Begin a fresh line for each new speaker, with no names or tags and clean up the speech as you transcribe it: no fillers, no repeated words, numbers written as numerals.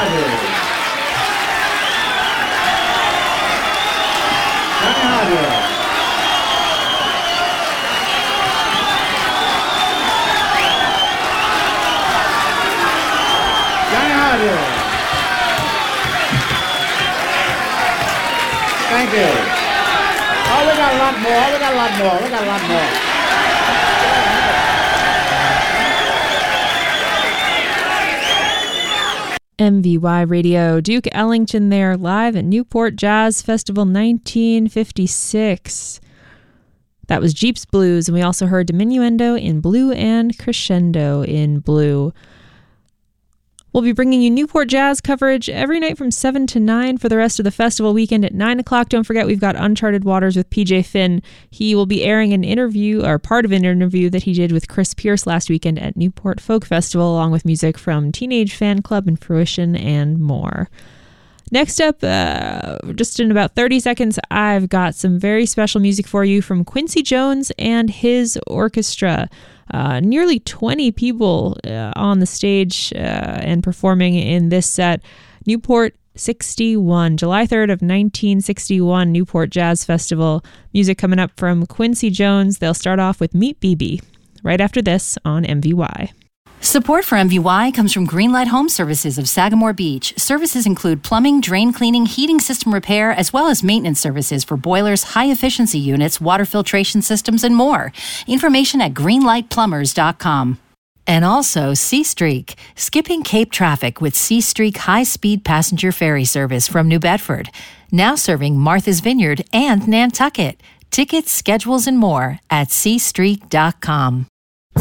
Thank you. Oh, we got a lot more.
MVY Radio, Duke Ellington there, live at Newport Jazz Festival 1956. That was Jeep's Blues, and we also heard Diminuendo in blue and Crescendo in blue. We'll be bringing you Newport Jazz coverage every night from 7 to 9 for the rest of the festival weekend at 9 o'clock. Don't forget, we've got Uncharted Waters with PJ Finn. He will be airing an interview, or part of an interview that he did with Chris Pierce last weekend at Newport Folk Festival, along with music from Teenage Fan Club and Fruition and more. Next up, just in about 30 seconds, I've got some very special music for you from Quincy Jones and his orchestra. Nearly 20 people on the stage and performing in this set. Newport 61, July 3rd of 1961, Newport Jazz Festival. Music coming up from Quincy Jones. They'll start off with Meet BB right after this on MVY.
Support for MVY comes from Greenlight Home Services of Sagamore Beach. Services include plumbing, drain cleaning, heating system repair, as well as maintenance services for boilers, high-efficiency units, water filtration systems, and more. Information at greenlightplumbers.com. And also Seastreak, skipping Cape traffic with Seastreak high-speed passenger ferry service from New Bedford. Now serving Martha's Vineyard and Nantucket. Tickets, schedules, and more at seastreak.com.